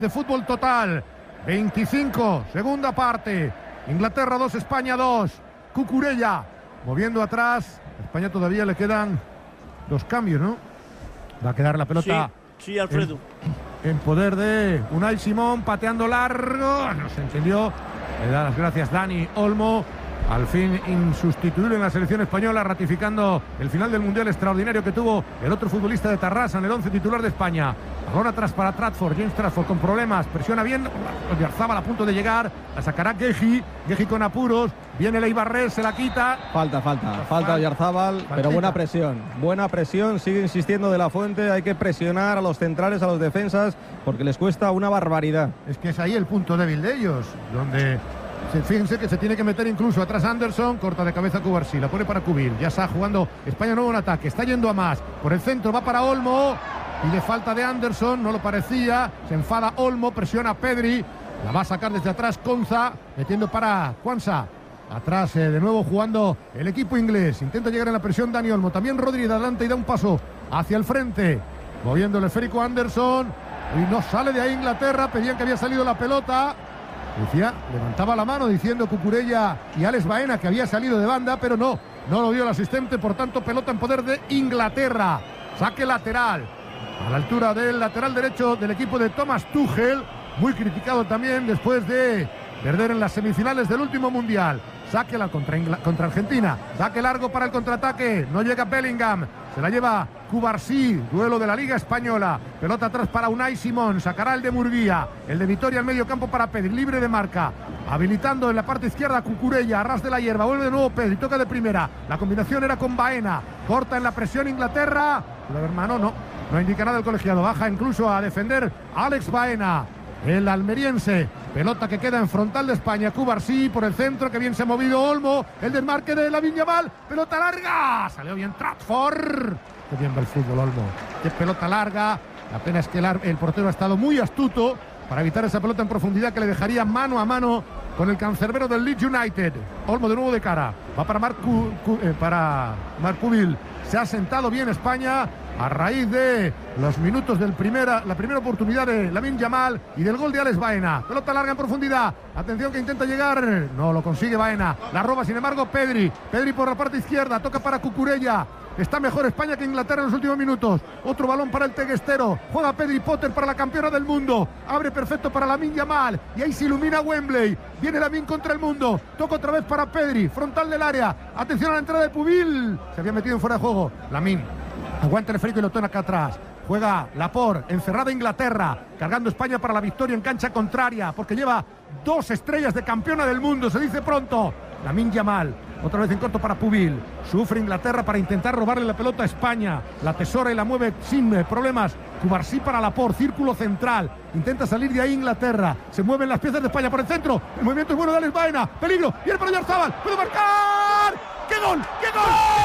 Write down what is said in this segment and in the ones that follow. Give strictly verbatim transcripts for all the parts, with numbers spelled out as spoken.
de fútbol total. veinticinco, segunda parte. Inglaterra dos, España dos. Cucurella moviendo atrás. A España todavía le quedan dos cambios, ¿no? Va a quedar la pelota. Sí, sí, Alfredo. En, en poder de Unai Simón, pateando largo. No se entendió. Le da las gracias Dani Olmo. Al fin insustituible en la selección española, ratificando el final del Mundial extraordinario que tuvo el otro futbolista de Tarrasa en el once titular de España. Balón atrás para Trafford, James Trafford con problemas, presiona bien, Oyarzabal a punto de llegar, la sacará Guehi, Guehi con apuros, viene Leibarré, se la quita. Falta, falta, falta Oyarzabal, pero buena presión, buena presión, sigue insistiendo De La Fuente, hay que presionar a los centrales, a los defensas, porque les cuesta una barbaridad. Es que es ahí el punto débil de ellos, donde... Fíjense que se tiene que meter incluso atrás Anderson, corta de cabeza Cubarsí, la pone para Cubil, ya está jugando España nuevo en ataque, está yendo a más, por el centro va para Olmo, y de falta de Anderson, no lo parecía, se enfada Olmo, presiona a Pedri, la va a sacar desde atrás Konza, metiendo para Kwanza, atrás eh, de nuevo jugando el equipo inglés, intenta llegar en la presión Dani Olmo, también Rodri de adelante y da un paso hacia el frente, moviendo el esférico Anderson, y no sale de ahí Inglaterra, pedían que había salido la pelota. Decía, levantaba la mano diciendo Cucurella y Alex Baena que había salido de banda, pero no, no lo vio el asistente, por tanto pelota en poder de Inglaterra. Saque lateral, a la altura del lateral derecho del equipo de Thomas Tuchel, muy criticado también después de perder en las semifinales del último Mundial. Saque la contra, contra Argentina, saque largo para el contraataque, no llega Bellingham, se la lleva Cubarsí, duelo de la Liga Española, pelota atrás para Unai Simón, sacará el de Murguía, el de Vitoria al medio campo para Pedri, libre de marca, habilitando en la parte izquierda Cucurella, a ras de la hierba, vuelve de nuevo Pedri, toca de primera, la combinación era con Baena, corta en la presión Inglaterra, pero hermano no, no indica nada el colegiado, baja incluso a defender a Alex Baena. El almeriense, pelota que queda en frontal de España, Cubarsí por el centro, que bien se ha movido Olmo, el desmarque de Lamine Yamal, pelota larga, salió bien Trafford, qué bien va el fútbol Olmo, qué pelota larga, la pena es que el, el portero ha estado muy astuto para evitar esa pelota en profundidad que le dejaría mano a mano con el cancerbero del Leeds United. Olmo de nuevo de cara, va para Marc Cu, Cu, eh, para Marc Cubil, se ha sentado bien España a raíz de los minutos de primera, la primera oportunidad de Lamine Yamal y del gol de Alex Baena. Pelota larga en profundidad. Atención que intenta llegar. No lo consigue Baena. La roba sin embargo Pedri. Pedri por la parte izquierda. Toca para Cucurella. Está mejor España que Inglaterra en los últimos minutos. Otro balón para el teguestero. Juega Pedri Potter para la campeona del mundo. Abre perfecto para Lamine Yamal. Y ahí se ilumina Wembley. Viene Lamine contra el mundo. Toca otra vez para Pedri. Frontal del área. Atención a la entrada de Pubil. Se había metido en fuera de juego. Lamine. Aguanta el esférico y lo toma acá atrás. Juega Laporte, encerrada Inglaterra, cargando España para la victoria en cancha contraria, porque lleva dos estrellas de campeona del mundo, se dice pronto. Lamine Yamal, otra vez en corto para Pubil. Sufre Inglaterra para intentar robarle la pelota a España. La tesora y la mueve sin problemas. Cubarsí para Laporte, círculo central. Intenta salir de ahí Inglaterra. Se mueven las piezas de España por el centro. El movimiento es bueno de Alex Baena. Peligro. Viene para Oyarzabal. ¡Puede marcar! ¡Qué gol! ¡Qué gol!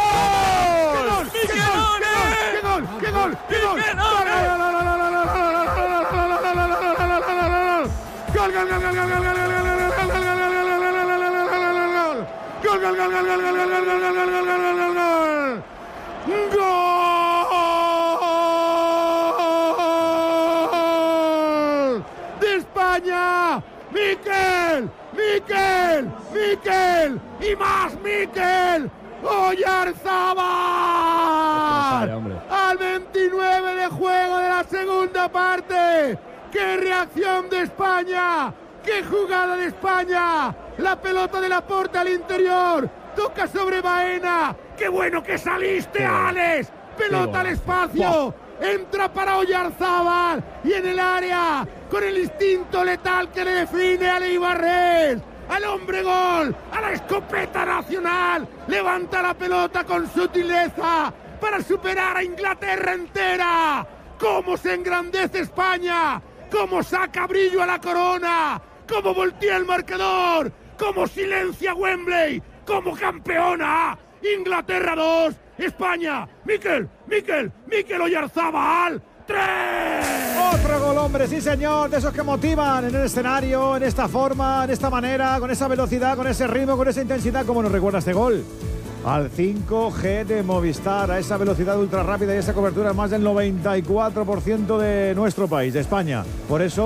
¡Qué gol! ¡Qué gol! ¡Qué gol! ¡Qué gol! ¡Qué gol! ¡Gol, gol, gol, gol, gol, gol, gol! ¡Gol, gol, gol, gol, gol, gol, gol, gol, gol, gol, gol, gol, gol, gol, gol! ¡Gol! ¡De España! ¡Mikel! ¡Mikel! ¡Mikel! ¡Y más Mikel! ¡Oyarzabal! Al veintinueve de juego de la segunda parte. ¡Qué reacción de España! ¡Qué jugada de España! La pelota de Laporte al interior. Toca sobre Baena. ¡Qué bueno que saliste, Alex! Pelota al espacio. Entra para Oyarzabal. Y en el área, con el instinto letal que le define a Leibarré. Al hombre gol, a la escopeta nacional, levanta la pelota con sutileza para superar a Inglaterra entera. ¡Cómo se engrandece España! ¡Cómo saca brillo a la corona! ¡Cómo voltea el marcador! ¡Cómo silencia Wembley! ¡Cómo campeona! Inglaterra dos, España, Mikel, Mikel, Mikel Oyarzabal. ¡Tres! Otro gol, hombre, sí señor, de esos que motivan en el escenario, en esta forma, en esta manera, con esa velocidad, con ese ritmo, con esa intensidad. ¿Cómo nos recuerda este gol? Al cinco G de Movistar, a esa velocidad ultra rápida y esa cobertura más del noventa y cuatro por ciento de nuestro país, de España. Por eso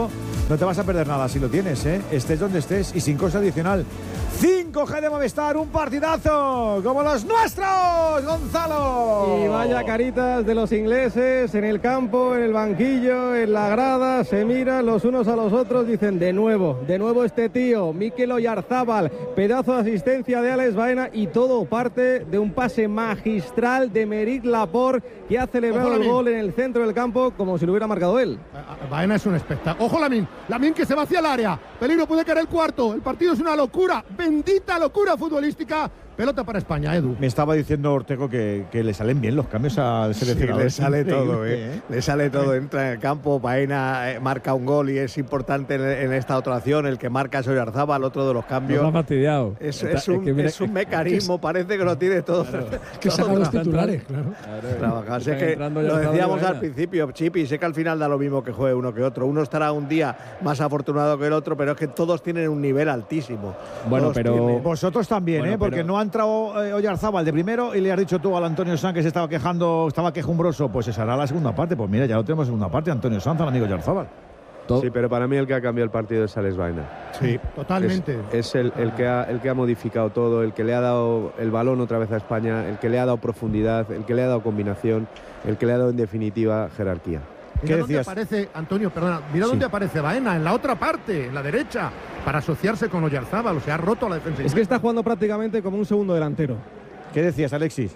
No te vas a perder nada si lo tienes, ¿eh? Estés donde estés y sin coste adicional. cinco G de Movistar, un partidazo como los nuestros, Gonzalo. Y vaya caritas de los ingleses en el campo, en el banquillo, en la grada, se miran los unos a los otros, dicen de nuevo, de nuevo este tío, Mikel Oyarzábal, pedazo de asistencia de Alex Baena y todo parte de un pase magistral de Aymeric Laporte que ha celebrado el gol en el centro del campo como si lo hubiera marcado él. Baena es un espectáculo. Ojo Lamine, Lamine que se va hacia el área, peligro, puede caer el cuarto, el partido es una locura, bendita locura futbolística. Pelota para España, Edu. Me estaba diciendo Ortego que, que le salen bien los cambios al seleccionador. Sí, le sale todo, ¿eh? ¿eh? Le sale todo. Entra en el campo, Baena eh, marca un gol y es importante en, en esta otra acción. El que marca es Oyarzábal, otro de los cambios. Lo ha fastidiado. Es, es, un, es, que es un mecanismo, es, parece que lo tiene todo. Claro. Que todo saca los titulares, claro. claro. Trabajar. Sé que lo decíamos al principio, Chipi, sé que al final da lo mismo que juegue uno que otro. Uno estará un día más afortunado que el otro, pero es que todos tienen un nivel altísimo. Bueno, todos pero tienen. Vosotros también, bueno, ¿eh? Porque pero... no ha entrado eh, Oyarzábal de primero y le has dicho tú al Antonio Sanz que se estaba quejando, estaba quejumbroso, pues esa será la segunda parte. Pues mira, ya lo tenemos en segunda parte, Antonio Sanz, al amigo Oyarzábal. Sí, pero para mí el que ha cambiado el partido es Alex Baena. Sí, totalmente. Es, es el, el, que ha, el que ha modificado todo, el que le ha dado el balón otra vez a España, el que le ha dado profundidad, el que le ha dado combinación, el que le ha dado en definitiva jerarquía. Mira dónde aparece, Antonio, perdona, mira sí. dónde aparece Baena, en la otra parte, en la derecha, para asociarse con Oyarzábal, o sea, ha roto la defensa. Es que está jugando prácticamente como un segundo delantero. ¿Qué decías, Alexis?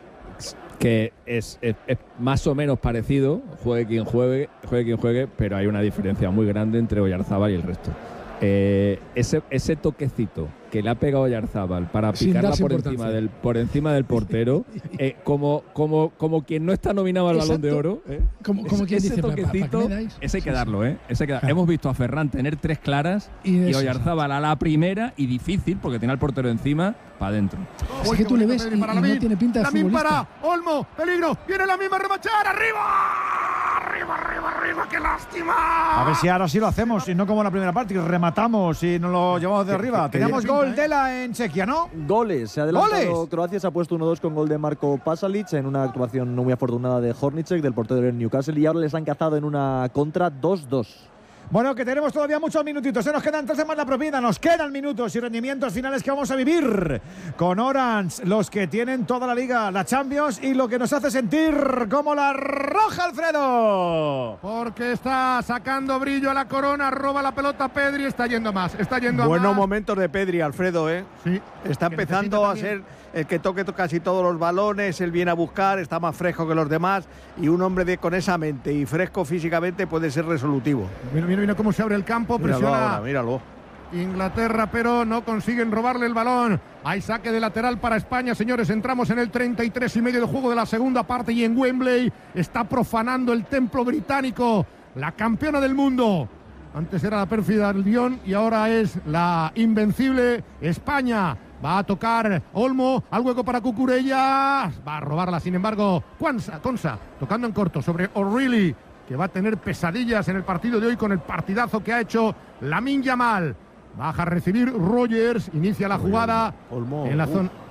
Que es, es, es más o menos parecido, juegue quien juegue, juegue quien juegue, pero hay una diferencia muy grande entre Oyarzábal y el resto. Eh, ese, ese toquecito que le ha pegado Oyarzábal para picarla por encima, del, por encima del portero, eh, como, como, como quien no está nominado al Balón de Oro. ¿eh? Como, como ese, ese toquecito, ese hay que darlo, ¿eh? Ese hay que dar. Hemos visto a Ferran tener tres claras y, y Oyarzábal a la primera, y difícil, porque tiene al portero encima, para adentro. Es que tú le ves y, y no tiene pinta de Lamine futbolista. Para Olmo, peligro, viene la misma remachar, arriba, arriba, arriba, arriba, qué lástima. A ver si ahora sí lo hacemos, y no como en la primera parte, que rematamos y nos lo llevamos de arriba. Teníamos gol de la en Chequia, ¿no? Goles, se ha adelantado ¿Goles? Croacia, se ha puesto uno dos con gol de Marco Pasalic en una actuación no muy afortunada de Hornicek, del portero del Newcastle, y ahora les han cazado en una contra dos dos. Bueno, que tenemos todavía muchos minutitos. Se nos quedan entonces más la propiedad. Nos quedan minutos y rendimientos finales que vamos a vivir con Orange, los que tienen toda la Liga, la Champions y lo que nos hace sentir como la roja, Alfredo. Porque está sacando brillo a la corona, roba la pelota Pedri, está yendo más, está yendo a Buenos más. momentos de Pedri, Alfredo, ¿eh? Sí. Está empezando a ser el que toque casi todos los balones, él viene a buscar, está más fresco que los demás, y un hombre de, con esa mente y fresco físicamente puede ser resolutivo. Mira, mira, mira cómo se abre el campo, Míralo presiona ahora, míralo. Inglaterra, pero no consiguen robarle el balón. Hay saque de lateral para España, señores. Entramos en el treinta y tres y medio de juego de la segunda parte, y en Wembley está profanando el templo británico la campeona del mundo. Antes era la pérfida Lyon y ahora es la invencible España. Va a tocar Olmo, al hueco para Cucurella, va a robarla, sin embargo, Consa, Consa, tocando en corto sobre O'Reilly, que va a tener pesadillas en el partido de hoy con el partidazo que ha hecho Lamine Yamal. Baja a recibir Rogers, inicia la jugada Olmo, en la uh, zona.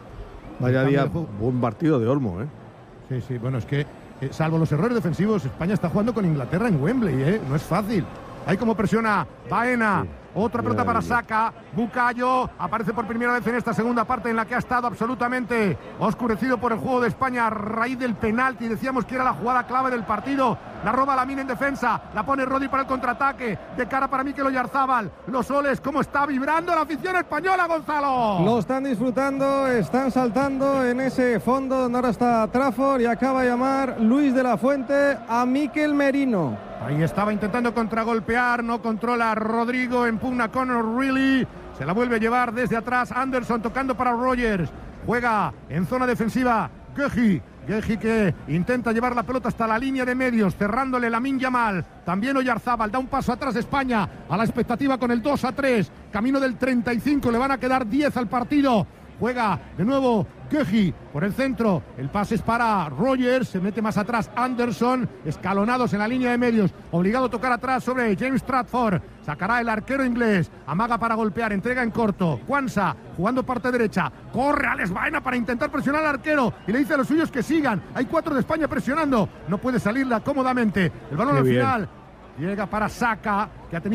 Vaya día, buen partido de Olmo, ¿eh? Sí, sí, bueno, es que, eh, salvo los errores defensivos, España está jugando con Inglaterra en Wembley, ¿eh? No es fácil. Ahí como presiona Baena. Sí. Otra pelota para Saka, Bucayo aparece por primera vez en esta segunda parte en la que ha estado absolutamente oscurecido por el juego de España a raíz del penalti. Decíamos que era la jugada clave del partido. La roba Lamine en defensa, la pone Rodri para el contraataque, de cara para Mikel Oyarzábal. Los soles, cómo está vibrando la afición española, Gonzalo. Lo están disfrutando, están saltando en ese fondo donde ahora está Trafford, y acaba de llamar Luis de la Fuente a Mikel Merino. Ahí estaba intentando contragolpear, no controla Rodrigo, impugna con O'Reilly, se la vuelve a llevar desde atrás Anderson tocando para Rogers, juega en zona defensiva Guehi, Guehi que intenta llevar la pelota hasta la línea de medios, cerrándole Lamine Yamal, también Oyarzábal, da un paso atrás España, a la expectativa con el dos a tres, camino del treinta y cinco, le van a quedar diez al partido. Juega de nuevo Guehi por el centro, el pase es para Rogers, se mete más atrás Anderson, escalonados en la línea de medios, obligado a tocar atrás sobre James Trafford, sacará el arquero inglés, amaga para golpear, entrega en corto, Quansah jugando parte derecha, corre Alex Baena para intentar presionar al arquero y le dice a los suyos que sigan, hay cuatro de España presionando, no puede salirla cómodamente, el balón al final llega para Saka, que ha tenido